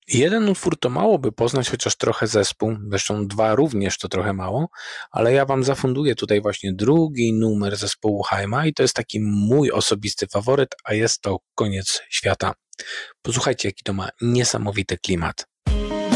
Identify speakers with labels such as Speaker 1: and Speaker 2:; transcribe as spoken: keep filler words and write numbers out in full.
Speaker 1: Jeden utwór to mało, by poznać chociaż trochę zespół, zresztą dwa również to trochę mało, ale ja wam zafunduję tutaj właśnie drugi numer zespołu Haima i to jest taki mój osobisty faworyt, a jest to Koniec Świata. Posłuchajcie, jaki to ma niesamowity klimat.